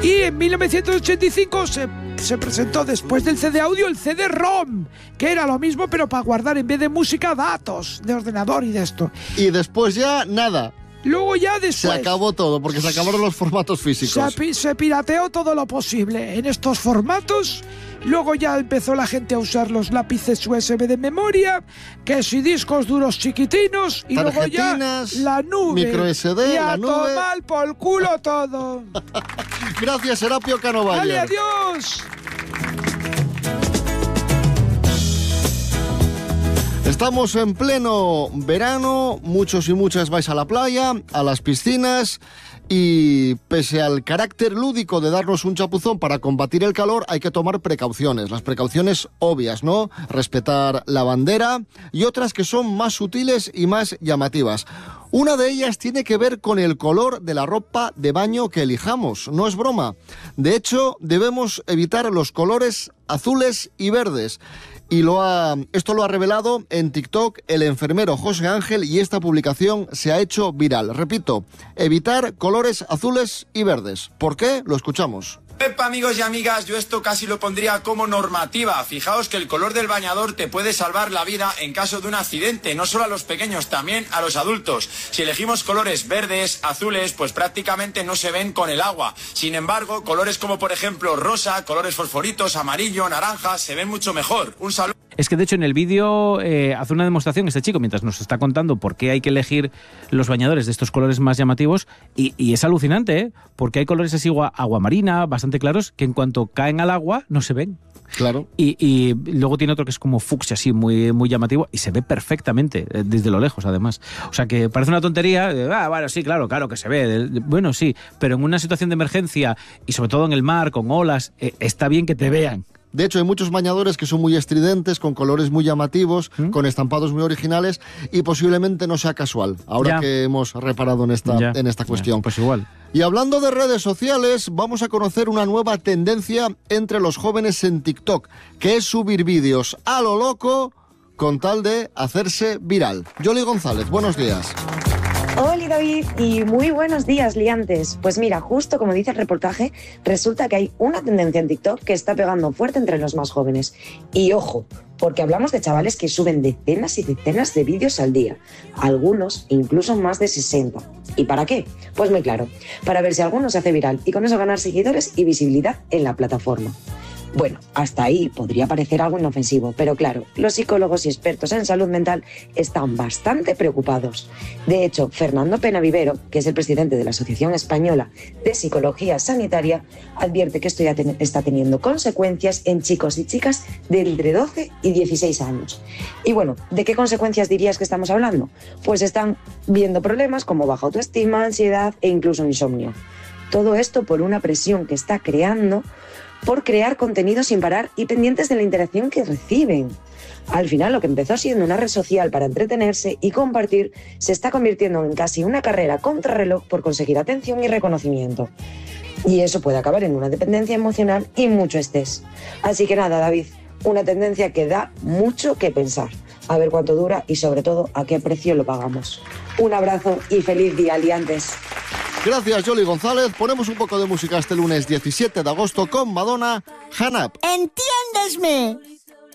Y en 1985 se presentó, después del CD audio, el CD-ROM, que era lo mismo pero para guardar en vez de música datos de ordenador y de esto. Y después ya nada. Luego ya después... Se acabó todo, porque se acabaron los formatos físicos. Se pirateó todo lo posible en estos formatos. Luego ya empezó la gente a usar los lápices USB de memoria, que si discos duros chiquitinos, y luego ya la nube. Micro SD, y a la nube. tomar por culo todo. Gracias, Serapio Cano Bayer. Vale, adiós. Estamos en pleno verano, muchos y muchas vais a la playa, a las piscinas, y pese al carácter lúdico de darnos un chapuzón para combatir el calor, hay que tomar precauciones. Las precauciones obvias, ¿no? Respetar la bandera, y otras que son más sutiles y más llamativas. Una de ellas tiene que ver con el color de la ropa de baño que elijamos. No es broma. De hecho, debemos evitar los colores azules y verdes. Y esto lo ha revelado en TikTok el enfermero José Ángel, y esta publicación se ha hecho viral. Repito, evitar colores azules y verdes. ¿Por qué? Lo escuchamos. Pepa, amigos y amigas, yo esto casi lo pondría como normativa. Fijaos que el color del bañador te puede salvar la vida en caso de un accidente, no solo a los pequeños, también a los adultos. Si elegimos colores verdes, azules, pues prácticamente no se ven con el agua. Sin embargo, colores como por ejemplo rosa, colores fosforitos, amarillo, naranja, se ven mucho mejor. Un saludo. Es que de hecho en el vídeo hace una demostración este chico mientras nos está contando por qué hay que elegir los bañadores de estos colores más llamativos, y es alucinante, porque hay colores así aguamarina, bastante claros, que en cuanto caen al agua no se ven. Claro. Y luego tiene otro que es como fucsia, así, muy, muy llamativo, y se ve perfectamente, desde lo lejos, además. O sea, que parece una tontería. Bueno, sí, claro que se ve. Bueno, sí, pero en una situación de emergencia, y sobre todo en el mar, con olas, está bien que te vean. De hecho, hay muchos bañadores que son muy estridentes, con colores muy llamativos, con estampados muy originales, y posiblemente no sea casual, ahora que hemos reparado en esta cuestión. Pues igual. Y hablando de redes sociales, vamos a conocer una nueva tendencia entre los jóvenes en TikTok, que es subir vídeos a lo loco con tal de hacerse viral. Yoli González, buenos días. Hola David, y muy buenos días, liantes. Pues mira, justo como dice el reportaje, resulta que hay una tendencia en TikTok que está pegando fuerte entre los más jóvenes. Y ojo, porque hablamos de chavales que suben decenas y decenas de vídeos al día, algunos incluso más de 60. ¿Y para qué? Pues muy claro, para ver si alguno se hace viral y con eso ganar seguidores y visibilidad en la plataforma. Bueno, hasta ahí podría parecer algo inofensivo, pero claro, los psicólogos y expertos en salud mental están bastante preocupados. De hecho, Fernando Penavivero, que es el presidente de la Asociación Española de Psicología Sanitaria, advierte que esto ya está teniendo consecuencias en chicos y chicas de entre 12 y 16 años. Y bueno, ¿de qué consecuencias dirías que estamos hablando? Pues están viendo problemas como baja autoestima, ansiedad e incluso insomnio. Todo esto por una presión que está creando por crear contenido sin parar y pendientes de la interacción que reciben. Al final, lo que empezó siendo una red social para entretenerse y compartir se está convirtiendo en casi una carrera contrarreloj por conseguir atención y reconocimiento. Y eso puede acabar en una dependencia emocional y mucho estrés. Así que nada, David, una tendencia que da mucho que pensar. A ver cuánto dura y sobre todo a qué precio lo pagamos. Un abrazo y feliz día, liantes. Gracias, Yoli González. Ponemos un poco de música este lunes 17 de agosto con Madonna, Hang Up. ¡Entiéndesme!